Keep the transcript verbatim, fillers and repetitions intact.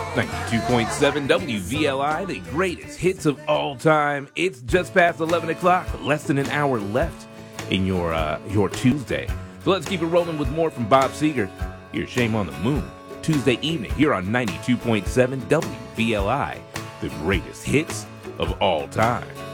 ninety-two point seven W V L I, the greatest hits of all time. It's just past eleven o'clock, less than an hour left in your uh, your Tuesday. So let's keep it rolling with more from Bob Seger. Here's Shame on the Moon, Tuesday evening here on ninety-two point seven W V L I, the greatest hits of all time.